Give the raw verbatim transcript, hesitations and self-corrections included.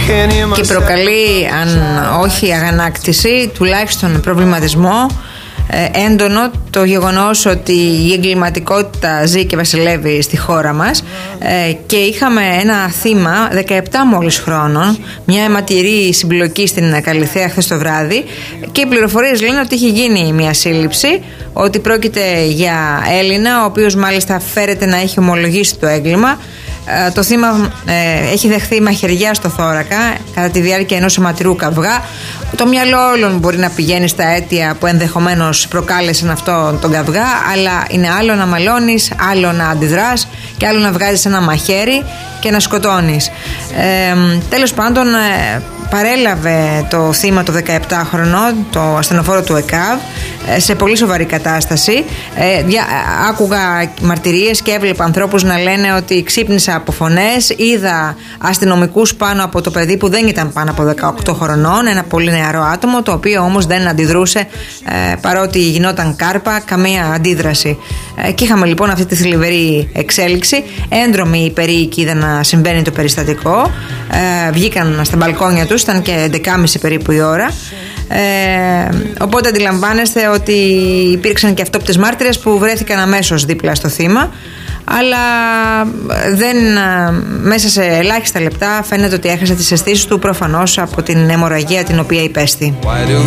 και προκαλεί, αν όχι αγανάκτηση, τουλάχιστον προβληματισμό έντονο το γεγονός ότι η εγκληματικότητα ζει και βασιλεύει στη χώρα μας, και είχαμε ένα θύμα δεκαεπτά μόλις χρόνων, μια αιματηρή συμπλοκή στην Καλιθέα χθες το βράδυ, και οι πληροφορίες λένε ότι έχει γίνει μια σύλληψη, ότι πρόκειται για Έλληνα, ο οποίος μάλιστα φέρεται να έχει ομολογήσει το έγκλημα. Το θύμα ε, έχει δεχθεί μαχαιριά στο θώρακα κατά τη διάρκεια ενός αιματηρού καυγά. Το μυαλό όλων μπορεί να πηγαίνει στα αίτια που ενδεχομένως προκάλεσαν αυτό τον καυγά, αλλά είναι άλλο να μαλώνεις, άλλο να αντιδράς και άλλο να βγάζεις ένα μαχαίρι και να σκοτώνεις. Ε, τέλος πάντων, ε, παρέλαβε το θύμα το δεκαεπτάχρονο, το ασθενοφόρο του ΕΚΑΒ, σε πολύ σοβαρή κατάσταση. Ε, δια, άκουγα μαρτυρίες και έβλεπα ανθρώπους να λένε ότι ξύπνησα από φωνές, είδα αστυνομικούς πάνω από το παιδί που δεν ήταν πάνω από δεκαοκτώ χρονών, ένα πολύ νεαρό άτομο, το οποίο όμως δεν αντιδρούσε, ε, παρότι γινόταν κάρπα, καμία αντίδραση. Ε, και είχαμε λοιπόν αυτή τη θλιβερή εξέλιξη. Έντρομοι οι περίοικοι είδαν να συμβαίνει το περιστατικό, ε, βγήκαν στα μπαλκόνια τους, ήταν και έντεκα και μισή περίπου η ώρα. Ε, οπότε αντιλαμβάνεστε ότι υπήρξαν και αυτόπτες μάρτυρες που βρέθηκαν αμέσως δίπλα στο θύμα, αλλά δεν, μέσα σε ελάχιστα λεπτά φαίνεται ότι έχασε τις αισθήσεις του, προφανώς από την αιμορραγία την οποία υπέστη.